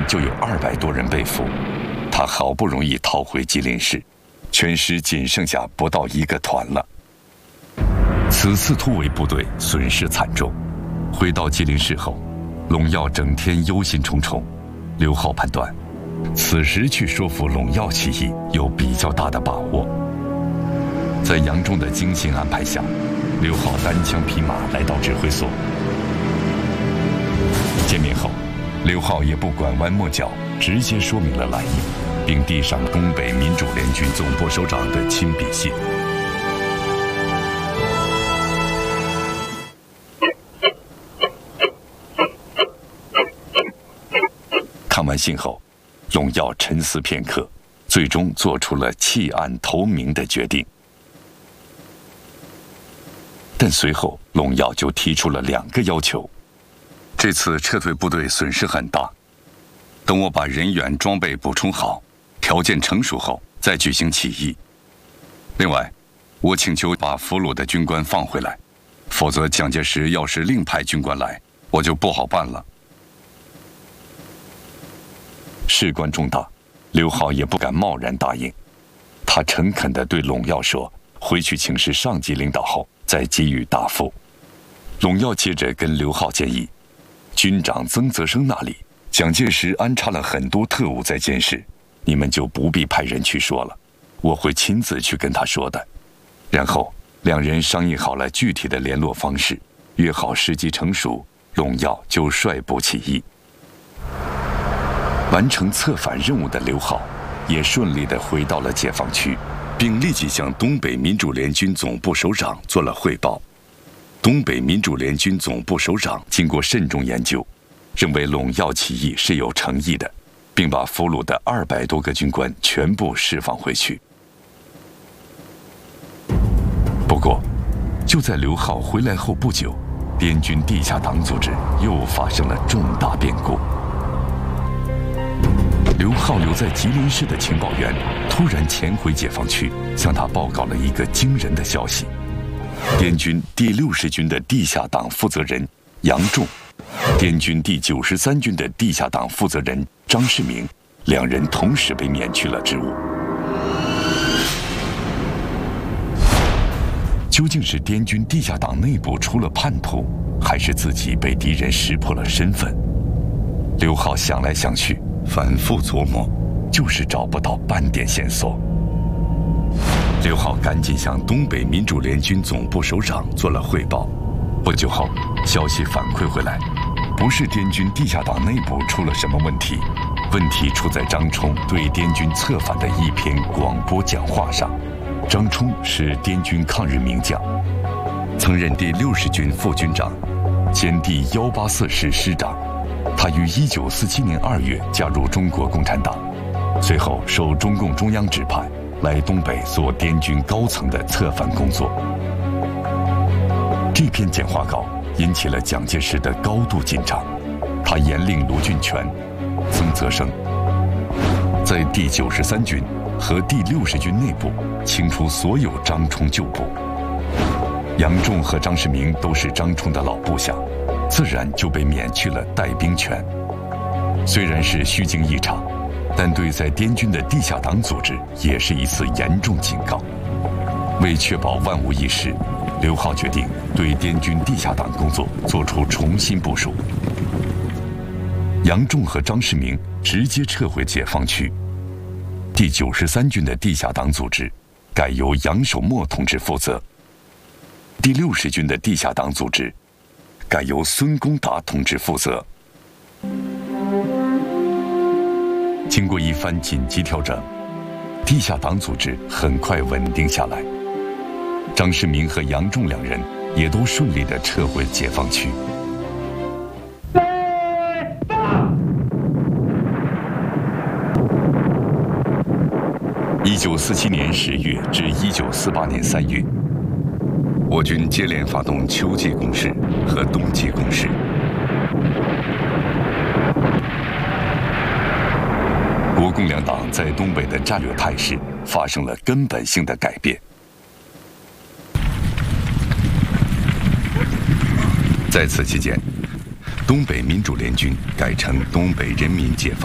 就有200多人被俘。他好不容易逃回吉林市，全师仅剩下不到1个团了。此次突围部队损失惨重。回到吉林市后，陇耀整天忧心忡忡。刘浩判断，此时去说服陇耀起义有比较大的把握。在杨仲的精心安排下，刘浩单枪匹马来到指挥所。见面后，刘浩也不拐弯抹角，直接说明了来意，并递上东北民主联军总部首长的亲笔信。看完信后，陇耀沉思片刻，最终做出了弃暗投明的决定。但随后，陇耀就提出了2个要求。这次撤退部队损失很大，等我把人员装备补充好，条件成熟后再举行起义。另外，我请求把俘虏的军官放回来，否则蒋介石要是另派军官来，我就不好办了。事关重大，刘浩也不敢贸然答应。他诚恳地对陇耀说：“回去请示上级领导后再给予答复。”陇耀接着跟刘浩建议，军长曾泽生那里，蒋介石安插了很多特务在监视，你们就不必派人去说了，我会亲自去跟他说的。然后2人商议好了具体的联络方式，约好时机成熟，陇耀就率部起义。完成策反任务的刘浩也顺利地回到了解放区，并立即向东北民主联军总部首长做了汇报。东北民主联军总部首长经过慎重研究，认为陇耀起义是有诚意的，并把俘虏的200多个军官全部释放回去。不过，就在刘浩回来后不久，滇军地下党组织又发生了重大变故。刘浩留在吉林市的情报员突然潜回解放区，向他报告了一个惊人的消息：滇军第60军的地下党负责人杨仲，滇军第93军的地下党负责人张世明，2人同时被免去了职务。究竟是滇军地下党内部出了叛徒，还是自己被敌人识破了身份？刘浩想来想去，反复琢磨，就是找不到半点线索。刘浩赶紧向东北民主联军总部首长做了汇报。不久后，消息反馈回来，不是滇军地下党内部出了什么问题，问题出在张冲对滇军策反的一篇广播讲话上。张冲是滇军抗日名将，曾任第60军副军长，兼第184师师长。他于1947年2月加入中国共产党，随后受中共中央指派来东北做滇军高层的策反工作。这篇讲话稿引起了蒋介石的高度紧张，他严令卢俊全、曾泽生在第93军和第60军内部清除所有张冲旧部。杨仲和张世明都是张冲的老部下，自然就被免去了带兵权。虽然是虚惊一场，但对在滇军的地下党组织也是一次严重警告。为确保万无一失，刘浩决定对滇军地下党工作做出重新部署。杨仲和张世明直接撤回解放区，第93军的地下党组织改由杨守墨同志负责，第60军的地下党组织改由孙公达同志负责。经过一番紧急调整，地下党组织很快稳定下来。张世明和杨仲2人也都顺利地撤回解放区。1947年10月至1948年3月，我军接连发动秋季攻势和冬季攻势。国共2党在东北的战略态势发生了根本性的改变。在此期间，东北民主联军改成东北人民解放